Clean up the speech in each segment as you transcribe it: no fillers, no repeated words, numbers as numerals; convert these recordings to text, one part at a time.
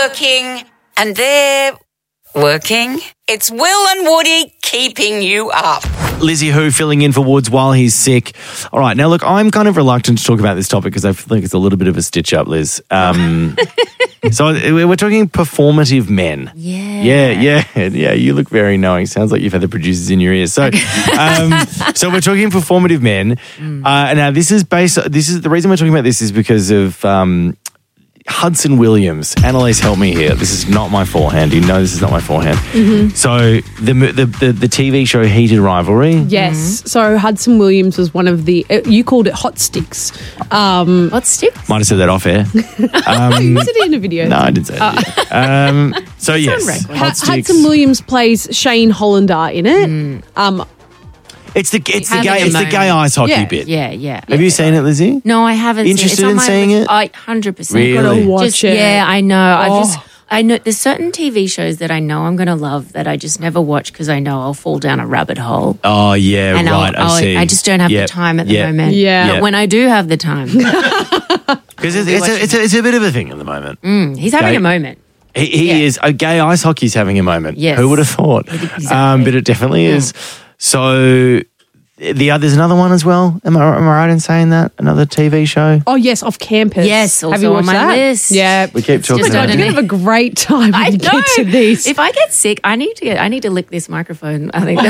working and they're working. It's Will and Woody keeping you up. Lizzie Who filling in for Woods while he's sick. All right, now look, I'm kind of reluctant to talk about this topic because I feel like it's a little bit of a stitch up, Liz. So we're talking performative men. Yeah. You look very knowing. Sounds like you've had the producers in your ears. So, so we're talking performative men. Now this is the reason we're talking about this is because of Hudson Williams. Annalise, help me here. This is not my forehand. You know this is not my forehand. Mm-hmm. So the TV show Heated Rivalry. Yes. Mm-hmm. So Hudson Williams was one of the, you called it hot sticks. Hot sticks? Might have said that off air. You said it in a video. No, I didn't say that. So yes, hot sticks. Hudson Williams plays Shane Hollander in it. It's the gay ice hockey bit. Yeah. Have you seen it, Lizzie? No, I haven't. Interested seen it. in seeing it? 100%. Really? Gotta watch it. Yeah, I know. I know there's certain TV shows that I know I'm going to love that I just never watch because I know I'll fall down a rabbit hole. Oh yeah, and right. I see. I just don't have the time at the moment. Yeah. But when I do have the time, because it's a bit of a thing at the moment. He's having a moment. He is. Gay ice hockey's having a moment. Yes. Who would have thought? Exactly. But it definitely is. So there's another one as well. Am I right in saying that? Another TV show? Oh, yes, Off Campus. Yes, also have you watched on my that? list. Yeah. We keep talking Oh my about God, you're going to have a great time when you get to these. If I get sick, I need to lick this microphone. I think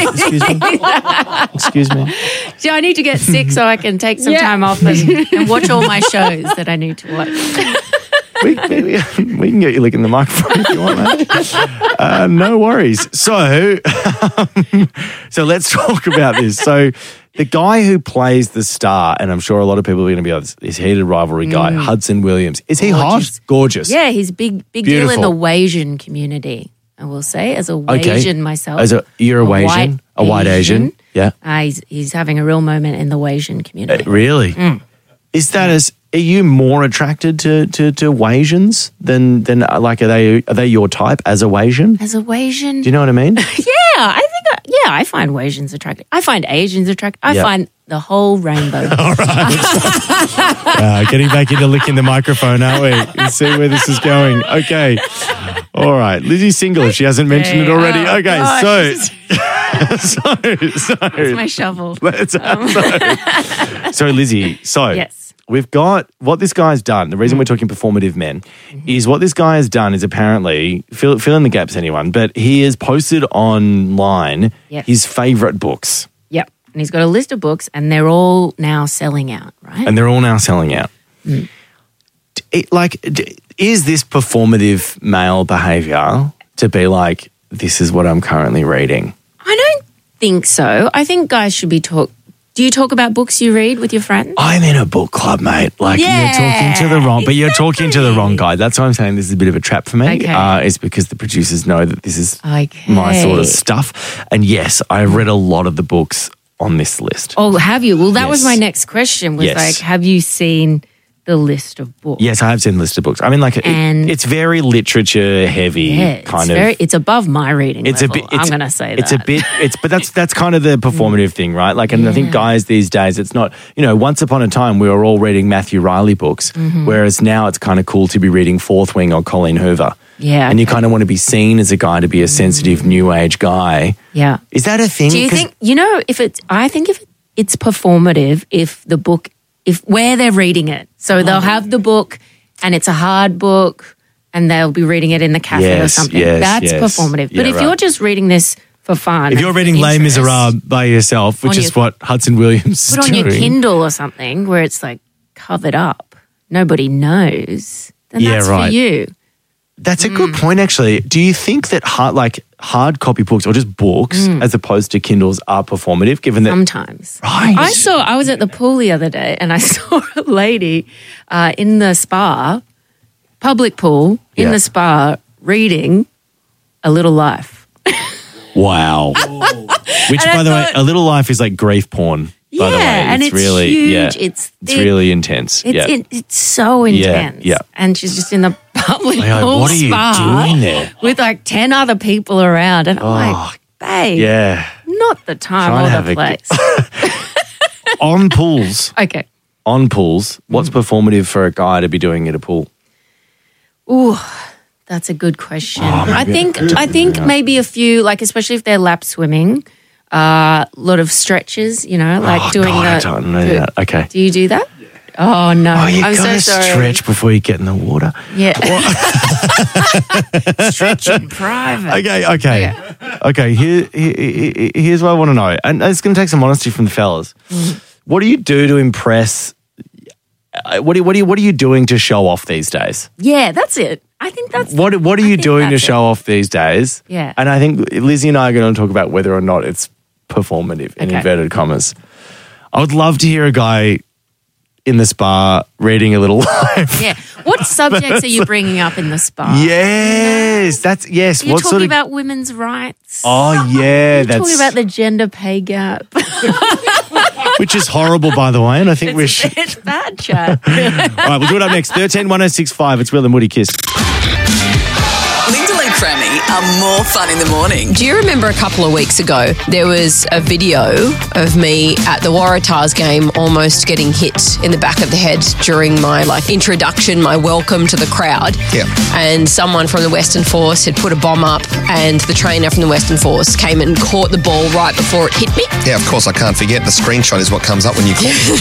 Excuse me. So I need to get sick so I can take some time off and watch all my shows that I need to watch. We can get you licking the microphone if you want, mate. No worries. So let's talk about this. So the guy who plays the star, and I'm sure a lot of people are going to be this Heated Rivalry guy, Hudson Williams. Is he hot? Gorgeous. Yeah, he's big deal in the Wasian community. I will say, as a Wasian myself. You're a Wasian? A white Asian? Yeah. He's having a real moment in the Wasian community. Really? Is that are you more attracted to Wasians than like are they your type as a Wasian? As a Wasian? Do you know what I mean? I find Wasians attractive. I find Asians attractive. I find the whole rainbow. All right. Getting back into licking the microphone, aren't we? Let's see where this is going. Okay. All right. Lizzie's single if she hasn't mentioned it already. Okay. Gosh. So That's my shovel. So Lizzie, yes. We've got what this guy's done. The reason we're talking performative men is what this guy has done is apparently, fill in the gaps, anyone, but he has posted online his favourite books. Yep. And he's got a list of books and they're all now selling out, right? And they're all now selling out. Is this performative male behaviour to be like, this is what I'm currently reading? I don't think so. I think guys should be Do you talk about books you read with your friends? I'm in a book club, mate. You're talking to the wrong, but you're talking to the wrong guy. That's why I'm saying this is a bit of a trap for me. Okay. Is because the producers know that this is my sort of stuff. And yes, I've read a lot of the books on this list. Oh, have you? Well, that was my next question. Was have you seen the list of books? Yes, I have seen the list of books. I mean, it's very literature heavy, It's above my reading level. I'm going to say that. But that's kind of the performative thing, right? And I think guys these days, it's not, once upon a time we were all reading Matthew Riley books, whereas now it's kind of cool to be reading Fourth Wing or Colleen Hoover. Yeah. And you kind of want to be seen as a guy to be a sensitive new age guy. Yeah. Is that a thing? Do you think, I think if it's performative, if the book, where they're reading it. So they'll have the book and it's a hard book and they'll be reading it in the cafe or something. That's performative. But if you're just reading this for fun. If you're reading Les Miserables by yourself, which is what Hudson Williams is doing. Put on your Kindle or something where it's covered up. Nobody knows. Then that's for you. That's a good point, actually. Do you think that hard copy books or just books as opposed to Kindles are performative, given that... Sometimes. Right. I was at the pool the other day and I saw a lady in the spa, public pool, in the spa, reading A Little Life. Wow. Which, by the way, A Little Life is like grief porn. By the way, and it's really huge. It's really intense. It's so intense. Yeah. And she's just in the public pool what are you doing there? With 10 other people around. And I'm like, babe, not the time or the place. On pools. Okay. On pools, what's performative for a guy to be doing at a pool? Ooh, That's a good question. Oh, I think maybe a few, like especially if they're lap swimming, a lot of stretches, like doing I don't know that. Okay. Do you do that? Oh no. You I'm gotta so sorry. stretch before you get in the water. Yeah. Stretch in private. Okay. Here's what I want to know, and it's going to take some honesty from the fellas. What do you do to impress? What are you doing to show off these days? Yeah, that's it. I think that's what are you doing to show off these days? Yeah. And I think Lizzie and I are going to talk about whether or not it's performative in inverted commas. I would love to hear a guy in the spa reading a little life. Yeah. What subjects are you bringing up in the spa? Yes, yes. You're talking about women's rights. Oh yeah, You're talking about the gender pay gap. Which is horrible, by the way, and I think we should. It's bad, Chad. All right, we'll do it up next. 13-1065. It's Will and Woody Kiss. Lyndall and Frammy are more fun in the morning. Do you remember a couple of weeks ago, there was a video of me at the Waratahs game almost getting hit in the back of the head during my introduction, my welcome to the crowd. Yeah. And someone from the Western Force had put a bomb up and the trainer from the Western Force came and caught the ball right before it hit me. Yeah, of course, I can't forget. The screenshot is what comes up when you call me.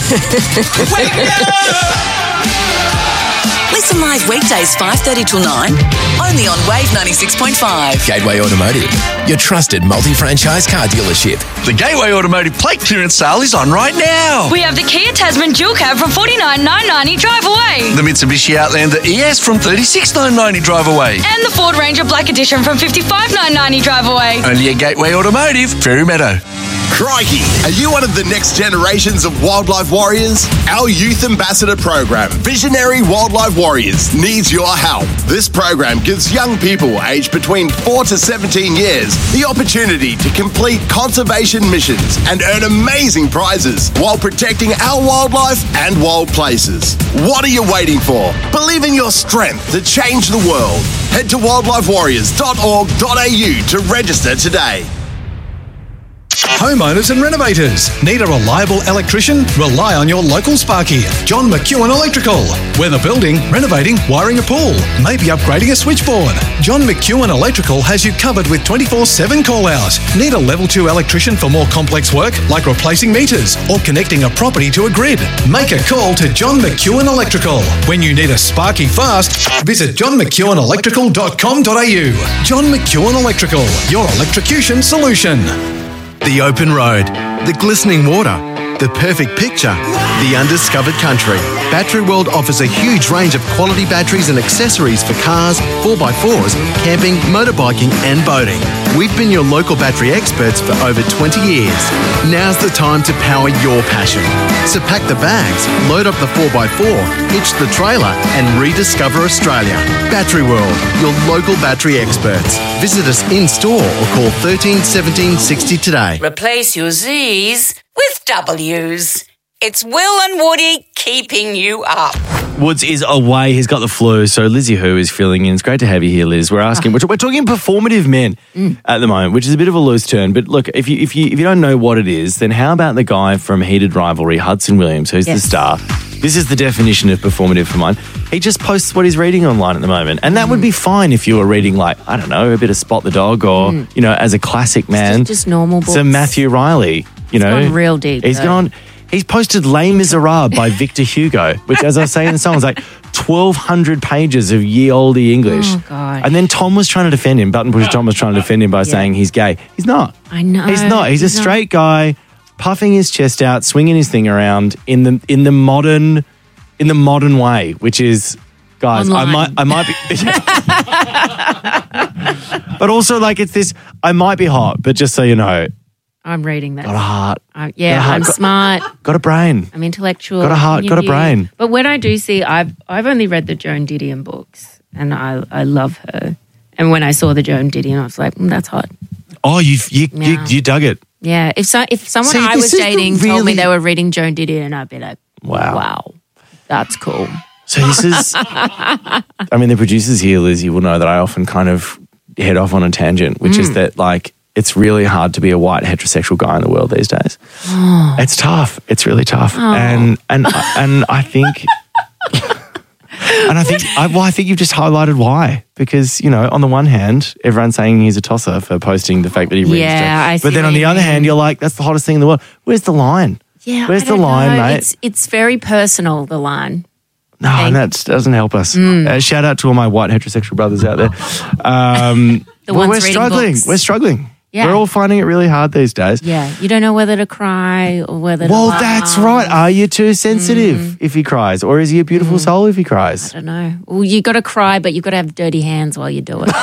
Listen live weekdays 5:30 till 9, only on Wave 96.5. Gateway Automotive, your trusted multi-franchise car dealership. The Gateway Automotive plate clearance sale is on right now. We have the Kia Tasman dual cab from $49,990 drive away. The Mitsubishi Outlander ES from $36,990 drive away. And the Ford Ranger Black Edition from $55,990 drive away. Only at Gateway Automotive, Fairy Meadow. Crikey! Are you one of the next generations of wildlife warriors? Our Youth Ambassador program, Visionary Wildlife Warriors, needs your help. This program gives young people aged between 4 to 17 years the opportunity to complete conservation missions and earn amazing prizes while protecting our wildlife and wild places. What are you waiting for? Believe in your strength to change the world. Head to wildlifewarriors.org.au to register today. Homeowners and renovators. Need a reliable electrician? Rely on your local Sparky, John McEwen Electrical. Whether building, renovating, wiring a pool, maybe upgrading a switchboard, John McEwen Electrical has you covered with 24/7 call-out. Need a level 2 electrician for more complex work like replacing meters or connecting a property to a grid? Make a call to John McEwen Electrical. When you need a Sparky fast, visit johnmcewenelectrical.com.au. John McEwen Electrical, your electrocution solution. The open road, the glistening water, the perfect picture, the undiscovered country. Battery World offers a huge range of quality batteries and accessories for cars, 4x4s, camping, motorbiking and boating. We've been your local battery experts for over 20 years. Now's the time to power your passion. So pack the bags, load up the 4x4, hitch the trailer and rediscover Australia. Battery World, your local battery experts. Visit us in store or call 13 17 60 today. Replace your Z's with W's. It's Will and Woody keeping you up. Woods is away. He's got the flu. So Lizzie Hu is filling in. It's great to have you here, Liz. We're asking. We're talking performative men at the moment, which is a bit of a loose term. But look, if you don't know what it is, then how about the guy from Heated Rivalry, Hudson Williams, who's the star? This is the definition of performative for mine. He just posts what he's reading online at the moment, and that would be fine if you were reading a bit of Spot the Dog or as a classic man, just normal books. So Matthew Riley, gone real deep. He's posted Les Miserables by Victor Hugo, which, as I was saying in the song, is 1,200 pages of ye olde English. Oh, God. And then Tom was trying to defend him. Button Push Tom was trying to defend him by saying he's gay. He's not. I know. He's not. He's a straight guy, puffing his chest out, swinging his thing around in the modern way, which is, guys, online. I might be. But also, it's this. I might be hot, but just so you know. I'm reading that. Got a heart. I'm smart. Got a brain. I'm intellectual. Got a heart. Got a brain. But when I do see, I've only read the Joan Didion books, and I love her. And when I saw the Joan Didion, I was like, that's hot. Oh, you dug it. Yeah. If someone I was dating told me they were reading Joan Didion, I'd be like, wow, that's cool. So this is, the producers here, Liz, you will know that I often kind of head off on a tangent, which is that it's really hard to be a white heterosexual guy in the world these days. It's tough. It's really tough. And I think And I think you've just highlighted why. Because, on the one hand, everyone's saying he's a tosser for posting the fact that he reads it. But then on the other hand, you're like, that's the hottest thing in the world. Where's the line? Yeah, Where's the line, mate? It's very personal, the line. No, and that doesn't help us. Shout out to all my white heterosexual brothers out there. We're struggling. Books. We're struggling. Yeah. We're all finding it really hard these days. Yeah, you don't know whether to cry or whether to laugh. That's right. Are you too sensitive if he cries? Or is he a beautiful soul if he cries? I don't know. Well, you got to cry, but you got to have dirty hands while you do it.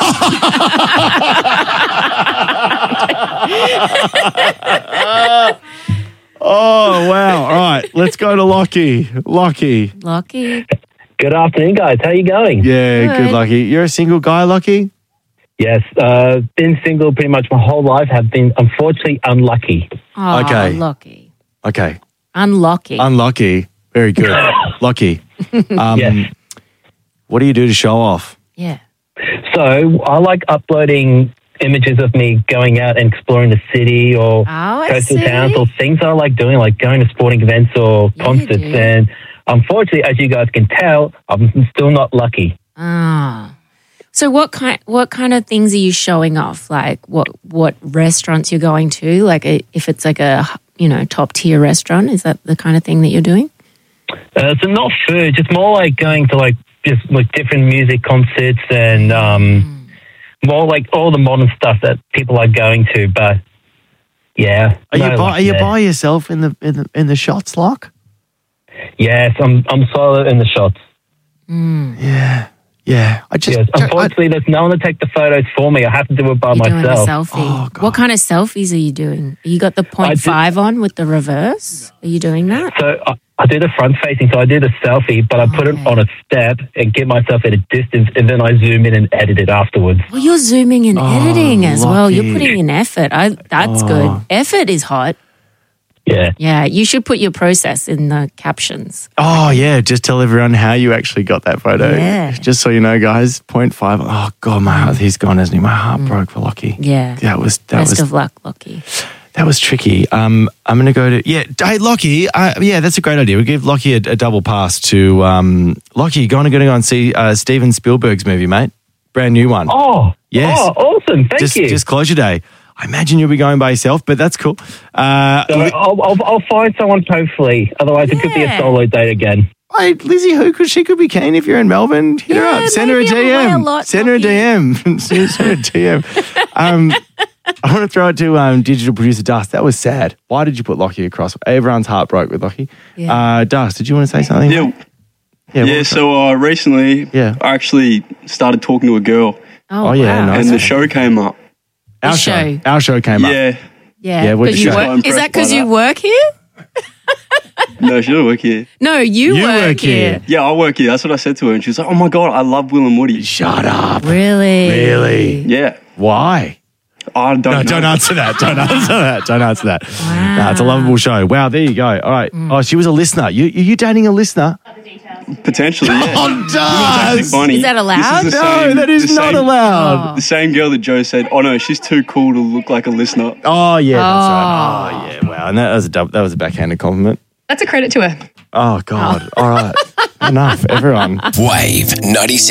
Oh, wow. All right, let's go to Lockie. Lockie. Good afternoon, guys. How you going? Yeah, good, Lockie. You're a single guy, Lockie? Yes. Been single pretty much my whole life. Have been, unfortunately, unlucky. Oh, Okay. Lucky. Okay. Unlucky. Very good. Lucky. Yes. What do you do to show off? Yeah. So I like uploading images of me going out and exploring the city or coastal towns or things I like doing, like going to sporting events or concerts. And unfortunately, as you guys can tell, I'm still not lucky. Ah. So what kind of things are you showing off? Like what restaurants you're going to? Like if it's like a top tier restaurant, is that the kind of thing that you're doing? So not food, just more like going to just different music concerts and more like all the modern stuff that people are going to. But yeah, Are you by yourself in the shots, Lock? Yes, I'm solo in the shots. Yeah. Unfortunately, there's no one to take the photos for me. I have to do it by myself. Doing a selfie. What kind of selfies are you doing? You got the 0.5 on with the reverse? Are you doing that? So I do the front facing, so I do the selfie, but I put it on a step and get myself at a distance, and then I zoom in and edit it afterwards. Well, you're zooming and editing as well. You're putting in effort. That's good. Effort is hot. Yeah. Yeah, you should put your process in the captions. Oh, yeah. Just tell everyone how you actually got that photo. Yeah. Just so you know, guys, 0.5. Oh, God, my heart, he's gone, hasn't he? My heart broke for Lockie. Yeah. Best of luck, Lockie. That was tricky. I'm going to go to... Yeah, hey, Lockie. Yeah, that's a great idea. We'll give Lockie a double pass to... Lockie, going to go and see Steven Spielberg's movie, mate. Brand new one. Oh, yes. Oh, awesome. Thank you. Just closure day. I imagine you'll be going by yourself, but that's cool. I'll find someone, hopefully. Otherwise, it could be a solo date again. Hey, Lizzie, she could be keen if you're in Melbourne. Hit her up. Send her a DM. Send her a DM. Send her a DM. I want to throw it to digital producer Dust. That was sad. Why did you put Lockie across? Everyone's heart broke with Lockie. Yeah. Dust, did you want to say something? Yeah, so recently I actually started talking to a girl. Oh, yeah, nice. And the show came up. Our show came up. Yeah. Yeah. What but you work, is that because you work here? No, she doesn't work here. No, you work here. Yeah, I work here. That's what I said to her. And she was like, oh my God, I love Will and Woody. Shut up. Really? Yeah. Why? I don't know. Don't answer that. Don't answer that. Wow. No, it's a lovable show. Wow, there you go. All right. Oh, she was a listener. You dating a listener? Potentially, yeah. Oh, Dust! Funny. Is that allowed? No, that is not allowed. The same girl that Joe said, oh no, she's too cool to look like a listener. Oh, yeah, that's right. Oh, yeah, wow. And that was a backhanded compliment. That's a credit to her. Oh, God. All right. Enough, everyone. Wave 96.